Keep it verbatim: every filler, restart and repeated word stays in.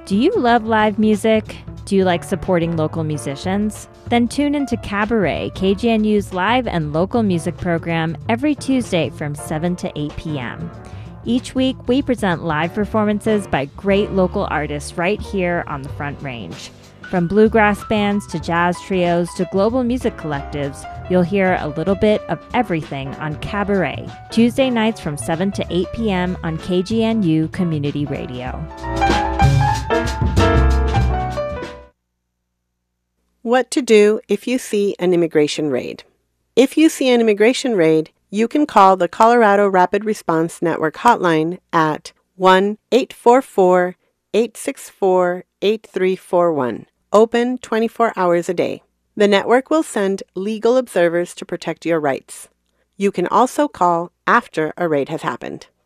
Do you love live music? Do you like supporting local musicians? Then tune into Cabaret, K G N U's live and local music program every Tuesday from seven to eight p.m. Each week, we present live performances by great local artists right here on the Front Range. From bluegrass bands to jazz trios to global music collectives, you'll hear a little bit of everything on Cabaret, Tuesday nights from seven to eight p.m. on K G N U Community Radio. What to do if you see an immigration raid. If you see an immigration raid, you can call the Colorado Rapid Response Network hotline at one eight four four, eight six four, eight three four one, open twenty-four hours a day. The network will send legal observers to protect your rights. You can also call after a raid has happened.